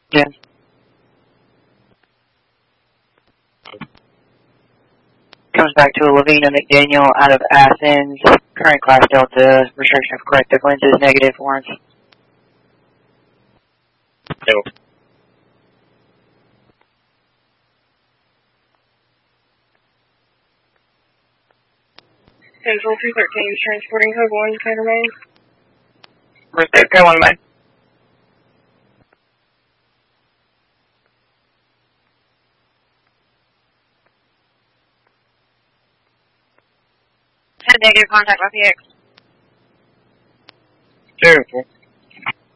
Yeah. Comes back to Lavina McDaniel out of Athens. Current class Delta. Restriction of corrective lenses. Negative. Warrants. No. Central 213, transporting code 1, can remain. Receive code 1, man. Had negative contact with PX. Terrible.